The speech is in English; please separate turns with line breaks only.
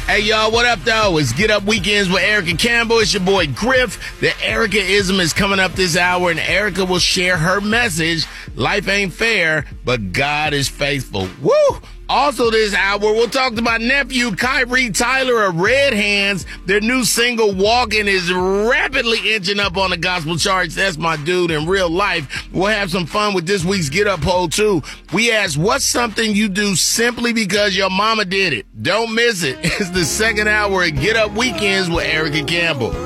Hey, y'all, what up, though? It's Get Up Weekends with Erica Campbell. It's your boy, Griff. The Erica-ism is coming up this hour, and Erica will share her message. Life ain't fair, but God is faithful. Woo! Also this hour, we'll talk to my nephew, Kyrie Tyler of Red Hands. Their new single, Walking, is rapidly inching up on the gospel charts. That's my dude in real life. We'll have some fun with this week's Get Up poll, too. We asked, what's something you do simply because your mama did it? Don't miss it. It's the second hour of Get Up Weekends with Erica Campbell.